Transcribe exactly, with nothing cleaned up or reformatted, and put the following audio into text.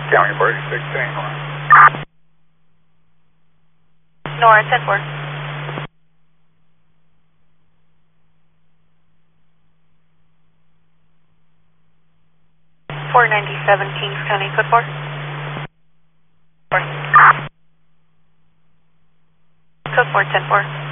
County Birdie sixteen. Nora, ten four. four ninety-seven Kings County, code four. Code four, ten four.